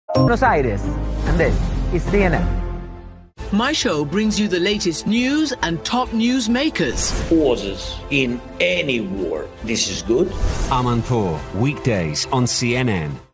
Buenos Aires, and this is CNN. My show brings you the latest news and top news makers. Pauses in any war. This is good. Amanpour, weekdays on CNN.